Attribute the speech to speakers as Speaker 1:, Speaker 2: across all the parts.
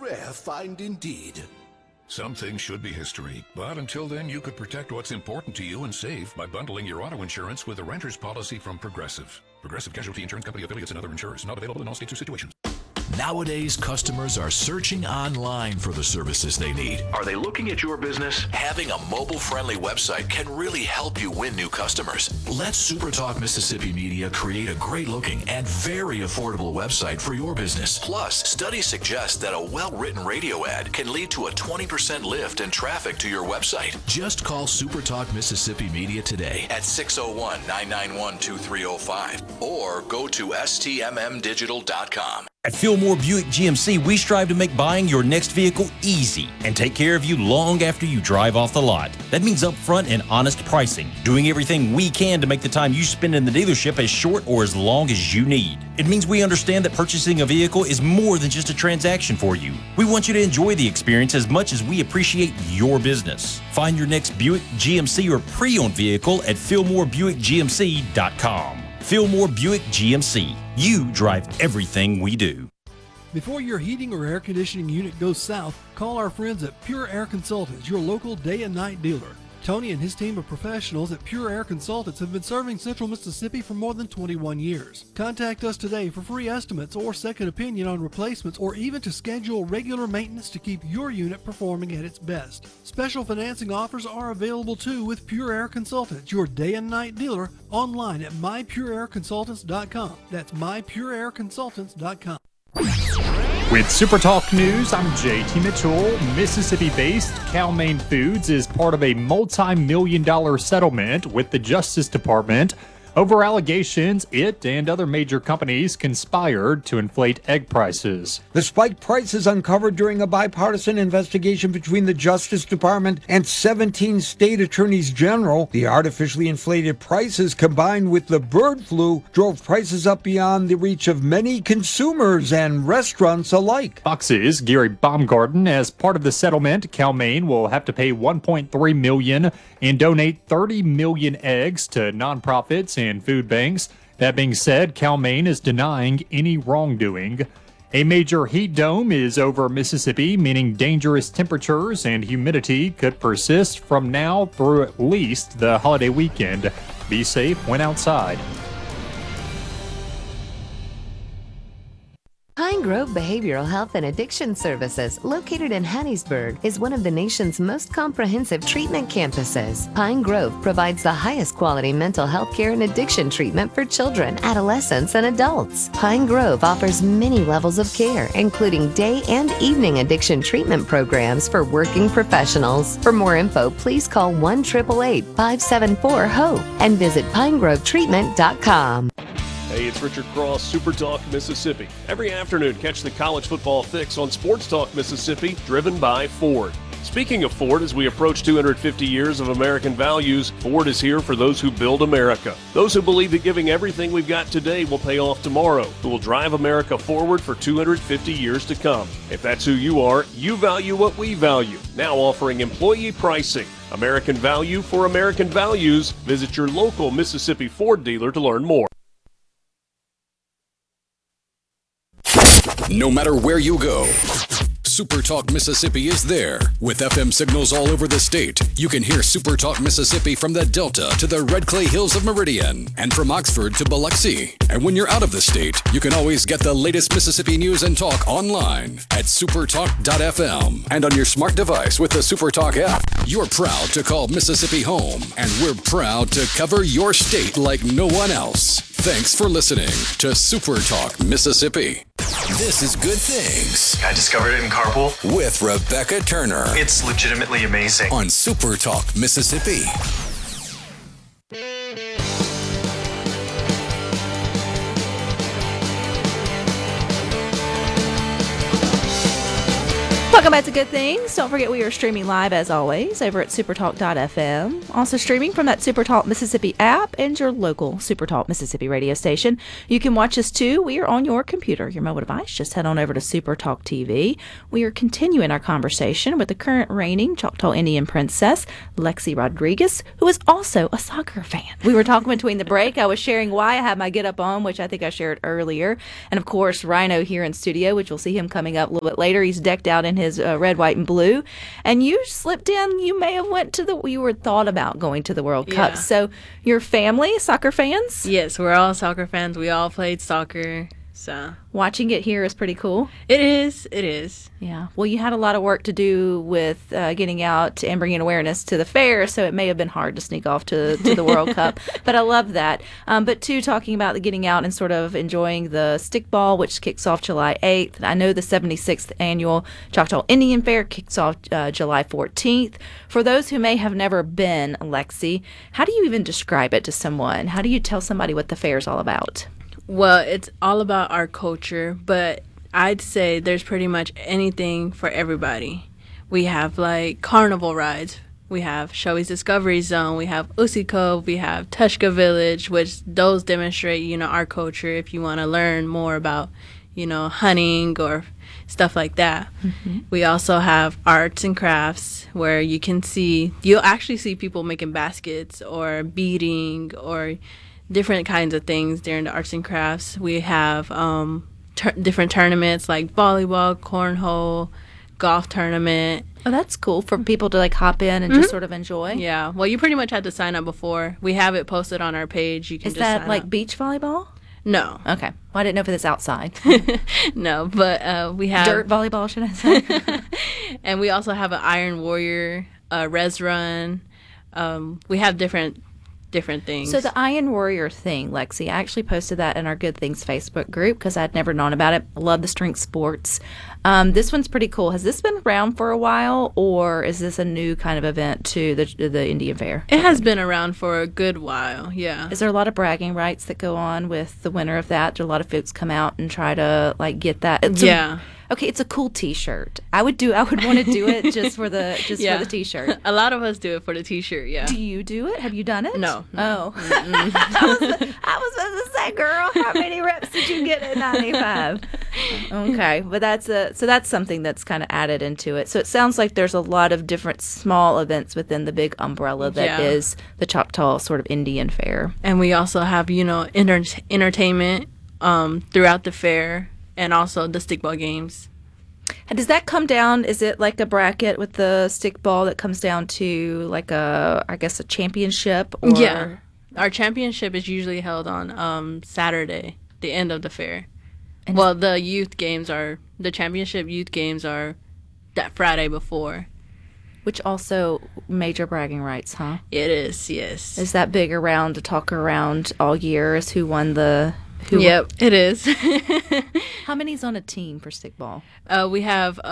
Speaker 1: rare find indeed.
Speaker 2: Some things should be history, but until then, you could protect what's important to you and save by bundling your auto insurance with a renter's policy from Progressive. Progressive Casualty Insurance Company affiliates and other insurers. Not available in all states or situations.
Speaker 3: Nowadays, customers are searching online for the services they need. Are they looking at your business? Having a mobile-friendly website can really help you win new customers. Let SuperTalk Mississippi Media create a great-looking and very affordable website for your business. Plus, studies suggest that a well-written radio ad can lead to a 20% lift in traffic to your website. Just call SuperTalk Mississippi Media today at 601-991-2305 or go to stmmdigital.com.
Speaker 4: At Fillmore Buick GMC, we strive to make buying your next vehicle easy and take care of you long after you drive off the lot. That means upfront and honest pricing, doing everything we can to make the time you spend in the dealership as short or as long as you need. It means we understand that purchasing a vehicle is more than just a transaction for you. We want you to enjoy the experience as much as we appreciate your business. Find your next Buick, GMC, or pre-owned vehicle at FillmoreBuickGMC.com. Fillmore Buick GMC. You drive everything we do.
Speaker 5: Before your heating or air conditioning unit goes south, call our friends at Pure Air Consultants, your local day and night dealer. Tony and his team of professionals at Pure Air Consultants have been serving Central Mississippi for more than 21 years. Contact us today for free estimates or second opinion on replacements, or even to schedule regular maintenance to keep your unit performing at its best. Special financing offers are available too with Pure Air Consultants, your day and night dealer, online at mypureairconsultants.com. That's mypureairconsultants.com.
Speaker 6: With SuperTalk News, I'm JT Mitchell. Mississippi-based Cal-Maine Foods is part of a multi-million-dollar settlement with the Justice Department over allegations it and other major companies conspired to inflate egg prices.
Speaker 7: The spiked prices uncovered during a bipartisan investigation between the Justice Department and 17 state attorneys general. The artificially inflated prices combined with the bird flu drove prices up beyond the reach of many consumers and restaurants alike.
Speaker 6: Fox's Gary Baumgarten, as part of the settlement, Cal-Maine will have to pay $1.3 million and donate 30 million eggs to nonprofits and food banks. That being said, Cal-Maine is denying any wrongdoing. A major heat dome is over Mississippi, meaning dangerous temperatures and humidity could persist from now through at least the holiday weekend. Be safe when outside.
Speaker 8: Pine Grove Behavioral Health and Addiction Services, located in Hattiesburg, is one of the nation's most comprehensive treatment campuses. Pine Grove provides the highest quality mental health care and addiction treatment for children, adolescents, and adults. Pine Grove offers many levels of care, including day and evening addiction treatment programs for working professionals. For more info, please call 1-888-574-HOPE and visit pinegrovetreatment.com.
Speaker 9: Hey, it's Richard Cross, Super Talk Mississippi. Every afternoon, catch the college football fix on Sports Talk Mississippi, driven by Ford. Speaking of Ford, as we approach 250 years of American values, Ford is here for those who build America. Those who believe that giving everything we've got today will pay off tomorrow, who will drive America forward for 250 years to come. If that's who you are, you value what we value. Now offering employee pricing. American value for American values. Visit your local Mississippi Ford dealer to learn more.
Speaker 10: No matter where you go, Super Talk Mississippi is there. With FM signals all over the state, you can hear Super Talk Mississippi from the Delta to the Red Clay Hills of Meridian and from Oxford to Biloxi. And when you're out of the state, you can always get the latest Mississippi news and talk online at supertalk.fm and on your smart device with the Super Talk app. You're proud to call Mississippi home, and we're proud to cover your state like no one else. Thanks for listening to Super Talk Mississippi. This is Good Things.
Speaker 11: I discovered it in carpool
Speaker 10: with Rebecca Turner.
Speaker 11: It's legitimately amazing.
Speaker 10: On Super Talk Mississippi.
Speaker 1: Welcome back to Good Things. Don't forget we are streaming live as always over at supertalk.fm. Also streaming from that Supertalk Mississippi app and your local Supertalk Mississippi radio station. You can watch us too. We are on your computer, your mobile device. Just head on over to Supertalk TV. We are continuing our conversation with the current reigning Choctaw Indian princess, Lexi Rodriguez, who is also a soccer fan. We were talking between the break. I was sharing why I have my get up on, which I think I shared earlier. And of course, Rhino here in studio, which we'll see him coming up a little bit later. He's decked out in his red, white, and blue. And you slipped in, you may have you were thought about going to the World Cup. So your family, soccer fans?
Speaker 12: Yes, we're all soccer fans. We all played soccer. So
Speaker 1: watching it here is pretty cool.
Speaker 12: It is.
Speaker 1: Yeah. Well, you had a lot of work to do with getting out and bringing awareness to the fair, so it may have been hard to sneak off to the World Cup. But I love that. But too, talking about the getting out and sort of enjoying the stickball, which kicks off July 8th. I know the 76th annual Choctaw Indian Fair kicks off July 14th. For those who may have never been, Lexi, how do you even describe it to someone? How do you tell somebody what the fair is all about?
Speaker 12: Well, it's all about our culture, but I'd say there's pretty much anything for everybody. We have like carnival rides. We have Showi's Discovery Zone. We have Usi Cove. We have Tushka Village, which those demonstrate, our culture if you want to learn more about, hunting or stuff like that. Mm-hmm. We also have arts and crafts where you'll actually see people making baskets or beading or different kinds of things during the arts and crafts. We have different tournaments like volleyball, cornhole, golf tournament.
Speaker 1: Oh, that's cool for people to like hop in and just sort of enjoy.
Speaker 12: Yeah. Well, you pretty much had to sign up before. We have it posted on our page. You can
Speaker 1: Is
Speaker 12: just
Speaker 1: that
Speaker 12: sign
Speaker 1: like
Speaker 12: up.
Speaker 1: Beach volleyball?
Speaker 12: No.
Speaker 1: Okay. Well, I didn't know if it's outside.
Speaker 12: No, but we have
Speaker 1: dirt volleyball, should I say?
Speaker 12: And we also have an Iron Warrior, Res Run. We have different things.
Speaker 1: So the Iron Warrior thing, Lexi, I actually posted that in our Good Things Facebook group because I'd never known about it. I love the strength sports. This one's pretty cool. Has this been around for a while, or is this a new kind of event to the Indian Fair?
Speaker 12: It has been around for a good while, yeah.
Speaker 1: Is there a lot of bragging rights that go on with the winner of that? Do a lot of folks come out and try to like get that? Okay, it's a cool T-shirt. I would want to do it just for the for the T-shirt.
Speaker 12: A lot of us do it for the T-shirt. Yeah.
Speaker 1: Do you do it? Have you done it?
Speaker 12: No.
Speaker 1: Oh. I was supposed to say, girl, how many reps did you get at 95? Okay, but that's something that's kind of added into it. So it sounds like there's a lot of different small events within the big umbrella that is the Choctaw sort of Indian Fair.
Speaker 12: And we also have entertainment throughout the fair. And also the stickball games.
Speaker 1: And does that come down? Is it like a bracket with the stickball that comes down to like a championship? Or?
Speaker 12: Yeah, our championship is usually held on Saturday, the end of the fair. And the championship youth games are that Friday before.
Speaker 1: Which also major bragging rights, huh?
Speaker 12: It is, yes.
Speaker 1: Is that big around to talk around all year as who won the?
Speaker 12: Yep, it is.
Speaker 1: How many's on a team for stickball?
Speaker 12: We have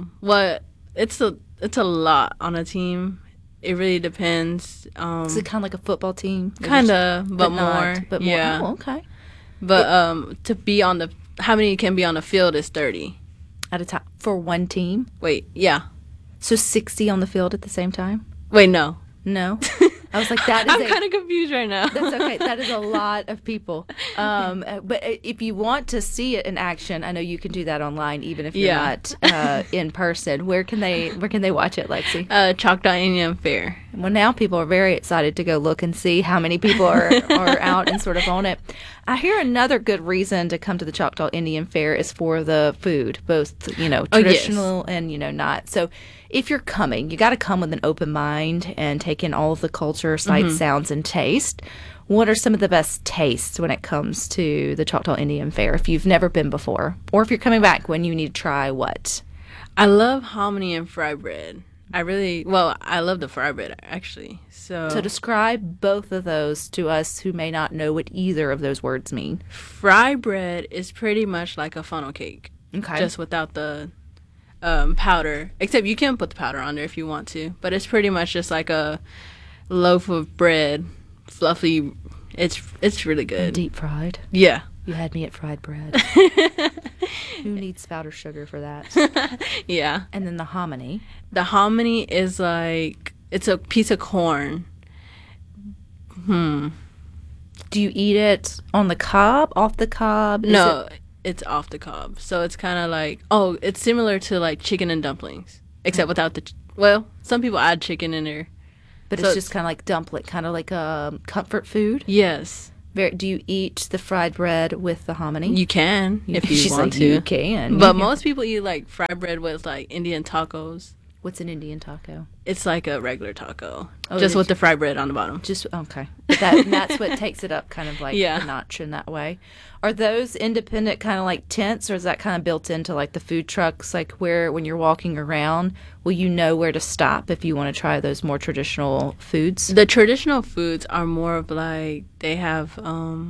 Speaker 12: it's a lot on a team. It really depends.
Speaker 1: Is it kind of like a football team?
Speaker 12: Kind of, but more.
Speaker 1: Not, but more.
Speaker 12: Yeah.
Speaker 1: Oh, okay.
Speaker 12: But to be on how many can be on the field is 30
Speaker 1: at a time for one team.
Speaker 12: Wait, yeah.
Speaker 1: So 60 on the field at the same time?
Speaker 12: Wait, no.
Speaker 1: No. I was like, that is
Speaker 12: I'm kind of confused right now.
Speaker 1: That's okay. That is a lot of people. But if you want to see it in action, I know you can do that online, even if you're not in person. Where can they watch it, Lexi?
Speaker 12: Choctaw Indian Fair.
Speaker 1: Well, now people are very excited to go look and see how many people are out and sort of on it. I hear another good reason to come to the Choctaw Indian Fair is for the food, both traditional and not. So if you're coming, you got to come with an open mind and take in all of the culture, sights, sounds, and taste. What are some of the best tastes when it comes to the Choctaw Indian Fair if you've never been before? Or if you're coming back, when you need to try what?
Speaker 12: I love hominy and fry bread. I love the fry bread, actually. So
Speaker 1: describe both of those to us who may not know what either of those words mean.
Speaker 12: Fry bread is pretty much like a funnel cake.
Speaker 1: Okay.
Speaker 12: Just without the powder. Except you can put the powder on there if you want to. But it's pretty much just like a loaf of bread, fluffy. It's really good.
Speaker 1: Deep fried.
Speaker 12: Yeah.
Speaker 1: You had me at fried bread. Who needs powdered sugar for that?
Speaker 12: Yeah.
Speaker 1: And then the hominy.
Speaker 12: The hominy is like, it's a piece of corn.
Speaker 1: Do you eat it on the cob, off the cob?
Speaker 12: No, it's off the cob. So it's kind of like, it's similar to like chicken and dumplings, except without the, some people add chicken in there.
Speaker 1: But it's just kind of like dumpling, kind of like a comfort food?
Speaker 12: Yes.
Speaker 1: Do you eat the fried bread with the hominy?
Speaker 12: You can, if you want to.
Speaker 1: You can.
Speaker 12: But most people eat like fried bread with like Indian tacos.
Speaker 1: What's an Indian taco?
Speaker 12: It's like a regular taco, just with the fried bread on the bottom.
Speaker 1: Okay. That's what takes it up kind of like a notch in that way. Are those independent kind of like tents, or is that kind of built into like the food trucks, like where when you're walking around, will you know where to stop if you want to try those more traditional foods?
Speaker 12: The traditional foods are more of like, they have,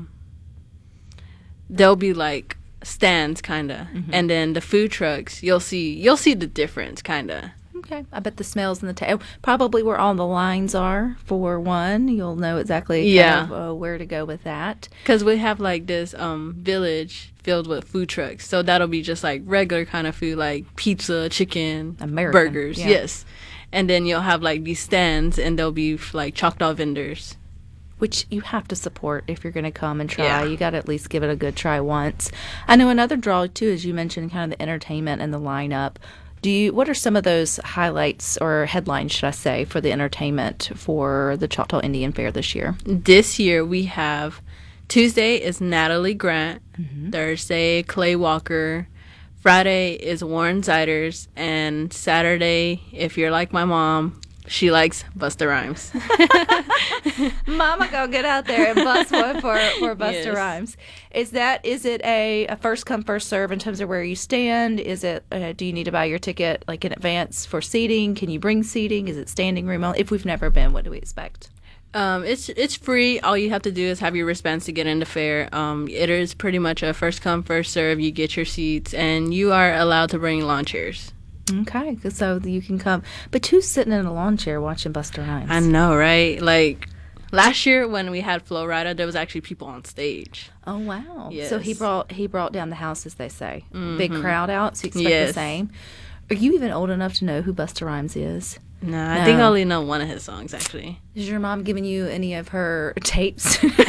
Speaker 12: they'll be like stands kind of, and then the food trucks, you'll see the difference kind of.
Speaker 1: Okay. I bet the smells in the probably where all the lines are, for one. You'll know exactly kind of, where to go with that.
Speaker 12: Because we have like this village filled with food trucks. So that'll be just like regular kind of food, like pizza, chicken, burgers. Yeah. Yes. And then you'll have like these stands, and they'll be like Choctaw vendors.
Speaker 1: Which you have to support if you're going to come and try. Yeah. You got to at least give it a good try once. I know another draw, too, as you mentioned, kind of the entertainment and the lineup. What are some of those highlights, or headlines, should I say, for the entertainment for the Choctaw Indian Fair this year?
Speaker 12: This year we have Tuesday is Natalie Grant, Thursday Clay Walker, Friday is Warren Ziders, and Saturday, if you're like my mom, she likes Busta Rhymes.
Speaker 1: Mama, go get out there and bust one for Busta Rhymes. Is it a first come first serve in terms of where you stand? Is it do you need to buy your ticket like in advance for seating? Can you bring seating? Is it standing room only? If we've never been, what do we expect?
Speaker 12: It's free. All you have to do is have your wristbands to get into fair. It is pretty much a first come first serve. You get your seats, and you are allowed to bring lawn chairs.
Speaker 1: Okay, so you can come. But who's sitting in a lawn chair watching Busta Rhymes?
Speaker 12: I know, right? Like, last year when we had Flo Rida, there was actually people on stage.
Speaker 1: Oh, wow.
Speaker 12: Yes.
Speaker 1: So he brought down the house, as they say. Big crowd out, so you expect the same. Are you even old enough to know who Busta Rhymes is?
Speaker 12: No, I think I only know one of his songs, actually.
Speaker 1: Is your mom giving you any of her tapes to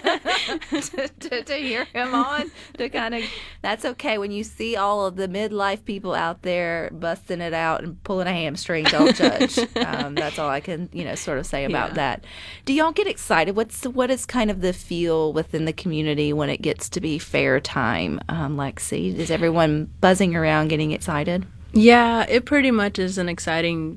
Speaker 1: hear him on? To kind of, that's okay. When you see all of the midlife people out there busting it out and pulling a hamstring, don't judge. That's all I can, sort of say about that. Do y'all get excited? What is kind of the feel within the community when it gets to be fair time, Lexi? Is everyone buzzing around, getting excited?
Speaker 12: Yeah, it pretty much is an exciting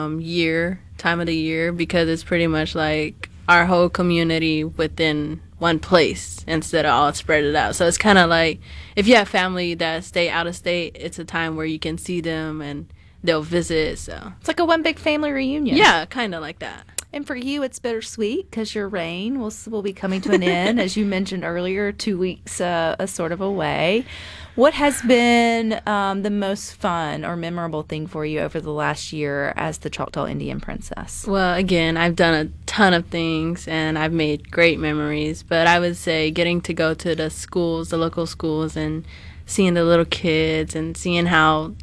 Speaker 12: time of the year, because it's pretty much like our whole community within one place instead of all spread it out. So it's kind of like if you have family that stay out of state, it's a time where you can see them and they'll visit. So
Speaker 1: it's like a one big family reunion.
Speaker 12: Yeah, kind of like that.
Speaker 1: And for you, it's bittersweet because your reign will be coming to an end, as you mentioned earlier, 2 weeks sort of away. What has been the most fun or memorable thing for you over the last year as the Choctaw Indian Princess?
Speaker 12: Well, again, I've done a ton of things, and I've made great memories. But I would say getting to go to the schools, the local schools, and seeing the little kids and seeing how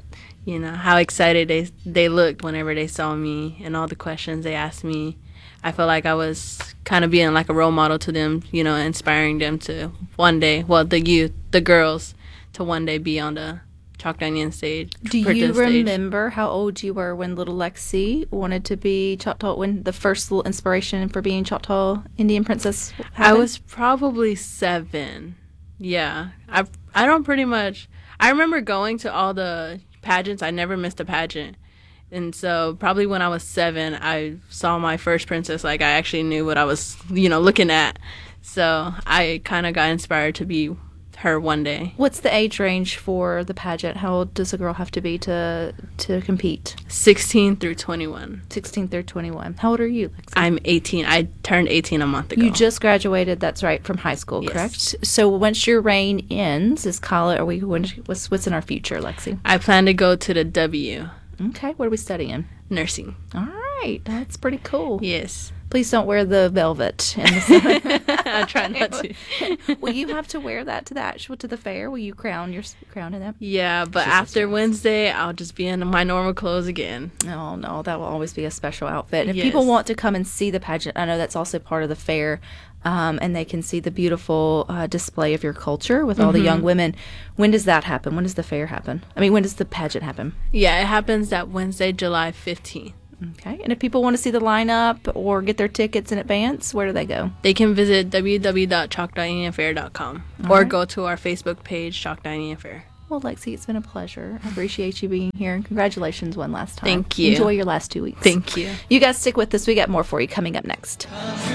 Speaker 12: excited they looked whenever they saw me and all the questions they asked me. I felt like I was kind of being like a role model to them, inspiring them to one day, the girls, to one day be on the Choctaw Indian stage.
Speaker 1: Do you remember how old you were when little Lexi wanted to be Choctaw, when the first little inspiration for being Choctaw Indian Princess happened?
Speaker 12: I was probably 7. Yeah. I remember going to all the pageants. I never missed a pageant. And so probably when I was 7, I saw my first princess. Like, I actually knew what I was, looking at. So I kind of got inspired to be her one day.
Speaker 1: What's the age range for the pageant? How old does a girl have to be to compete?
Speaker 12: 16 through 21.
Speaker 1: 16 through 21. How old are you, Lexi?
Speaker 12: I'm 18. I turned 18 a month ago.
Speaker 1: You just graduated, that's right, from high school,
Speaker 12: yes.
Speaker 1: Correct? So once your reign ends, is college, what's in our future, Lexi?
Speaker 12: I plan to go to the W.
Speaker 1: Okay, what are we studying?
Speaker 12: Nursing.
Speaker 1: All right, that's pretty cool.
Speaker 12: Yes.
Speaker 1: Please don't wear the velvet. In the
Speaker 12: I try not to.
Speaker 1: Will you have to wear that to the fair? Will you crown in that?
Speaker 12: Yeah, but after Wednesday, I'll just be in my normal clothes again.
Speaker 1: No, that will always be a special outfit. And if
Speaker 12: Yes.
Speaker 1: people want to come and see the pageant, I know that's also part of the fair, and they can see the beautiful display of your culture with all the young women. When does that happen? When does the fair happen? I mean, when does the pageant happen?
Speaker 12: Yeah, it happens that Wednesday, July 15th.
Speaker 1: Okay. And if people want to see the lineup or get their tickets in advance, where do they go?
Speaker 12: They can visit www.chalkdiningandfair.com or go to our Facebook page, Chalk Dining and Fair.
Speaker 1: Well, Lexi, it's been a pleasure. I appreciate you being here. And congratulations one last time.
Speaker 12: Thank you.
Speaker 1: Enjoy your last 2 weeks.
Speaker 12: Thank you.
Speaker 1: You guys stick with us. We got more for you coming up next.